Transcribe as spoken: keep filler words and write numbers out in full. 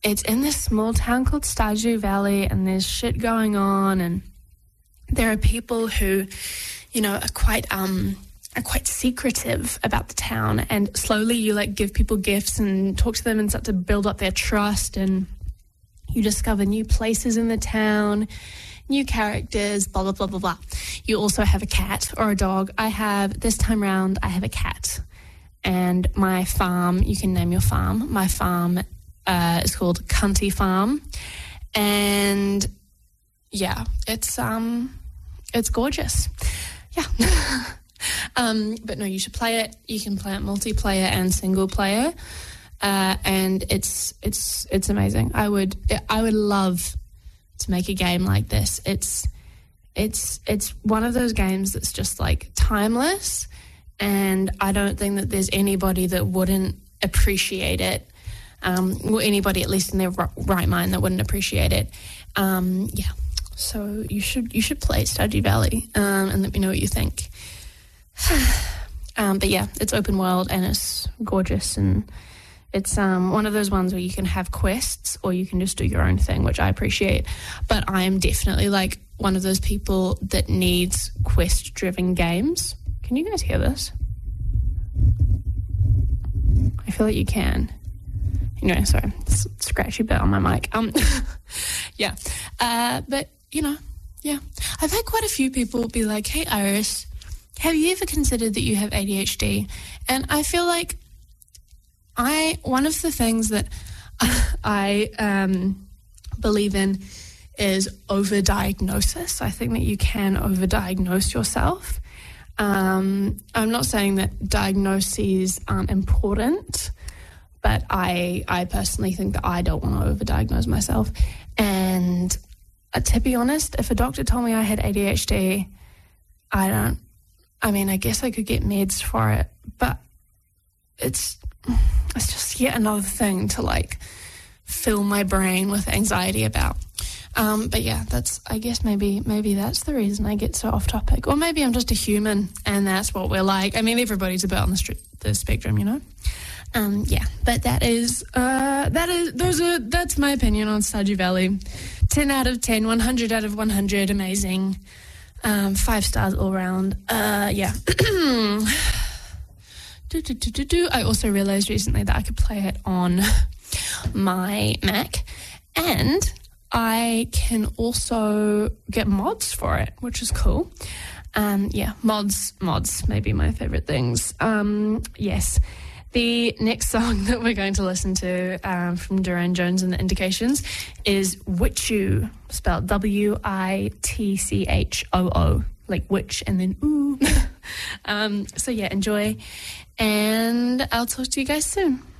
it's in this small town called Stardew Valley, and there's shit going on, and there are people who, you know, are quite um are quite secretive about the town, and slowly you like give people gifts and talk to them and start to build up their trust, and you discover new places in the town, new characters, blah, blah, blah, blah, blah. You also have a cat or a dog. I have, this time round, I have a cat. And my farm, you can name your farm. My farm uh, is called Cunty Farm. And yeah, it's um, it's gorgeous. Yeah. um, but no, you should play it. You can play it multiplayer and single player. Uh, and it's it's it's amazing. I would I would love to make a game like this. It's it's it's one of those games that's just like timeless, and I don't think that there's anybody that wouldn't appreciate it. Um, or anybody, at least in their right mind, that wouldn't appreciate it. Um, yeah. So you should you should play Stardew Valley um, and let me know what you think. um, but yeah, it's open world and it's gorgeous, and it's um, one of those ones where you can have quests or you can just do your own thing, which I appreciate. But I am definitely like one of those people that needs quest-driven games. Can you guys hear this? I feel like you can. Anyway, sorry, it's a scratchy bit on my mic. Um, yeah, uh, but you know, yeah, I've had quite a few people be like, "Hey, Iris, have you ever considered that you have A D H D?" And I feel like I one of the things that I um, believe in is overdiagnosis. I think that you can overdiagnose yourself. Um, I'm not saying that diagnoses aren't important, but I I personally think that I don't want to overdiagnose myself. And uh, to be honest, if a doctor told me I had A D H D, I don't, I mean, I guess I could get meds for it, but it's, it's just yet another thing to like fill my brain with anxiety about. Um, but yeah, that's, I guess maybe, maybe that's the reason I get so off topic. Or maybe I'm just a human and that's what we're like. I mean, everybody's a bit on the, stri- the spectrum, you know? Um, yeah, but that is, uh, that is, those are, that's my opinion on Stardew Valley. ten out of ten, one hundred out of one hundred, amazing. Um, five stars all around. Uh, yeah. do, do, do, do, do. I also realized recently that I could play it on my Mac, and I can also get mods for it, which is cool. Um, yeah, mods, mods may be my favorite things. Um, yes. The next song that we're going to listen to um, from Duran Jones and the Indications is Witchu, spelled W I T C H O O, like witch and then ooh. um, so yeah, enjoy, and I'll talk to you guys soon.